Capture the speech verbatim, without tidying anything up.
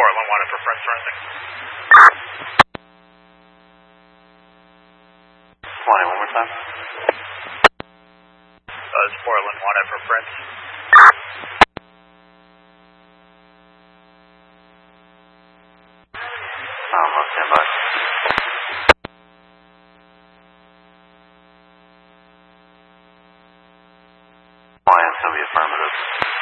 Portland wanted for French or anything? twenty, one more time. Uh, it's Portland wanted for French. Um, I'll stand by. Lions, heavy affirmative.